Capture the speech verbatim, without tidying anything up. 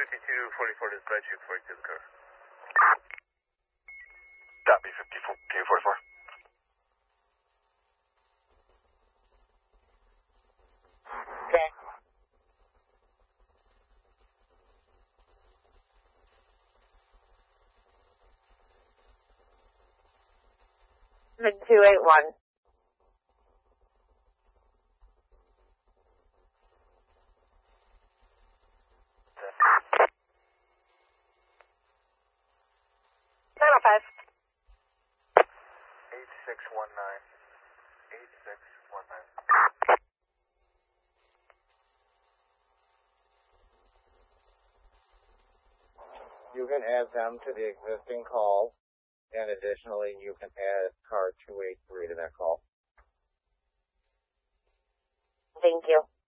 fifty-two forty-four dispatch, you forty-two the car. Copy, fifty-two forty-four. Okay. Mid two eight one. nine oh five. eight six one nine. eight six one nine. You can add them to the existing call, and additionally, you can add car two eight three to that call. Thank you.